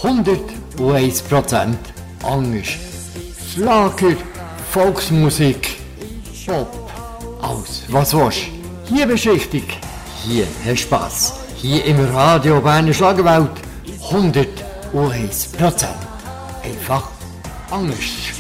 101% Angst. Schlager, Volksmusik, Pop, alles, was willst. Hier bist du richtig. Hier hast du Spass. Hier im Radio Berner Schlagerwelt 101%. Einfach Angst.